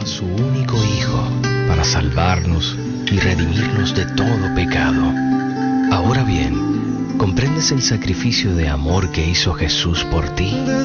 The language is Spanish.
a su único Hijo para salvarnos y redimirnos de todo pecado. Ahora bien, ¿comprendes el sacrificio de amor que hizo Jesús por ti?